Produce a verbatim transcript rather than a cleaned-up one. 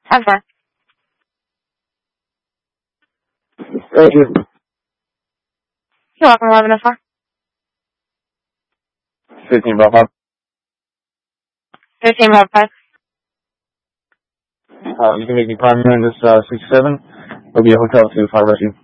Have fun. Thank you. You're welcome, eleven oh four. fifteen about five. fifteen about five. Uh, you can make me prime here in this, uh, six seven. It'll be a hotel to five rescue.